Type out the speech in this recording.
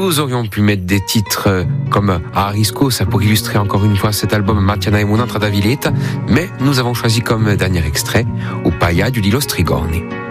Nous aurions pu mettre des titres comme Arisco, ça pour illustrer encore une fois cet album Mattiana e Munantra da Villeta, mais nous avons choisi comme dernier extrait Upaya du Lilo Strigoni.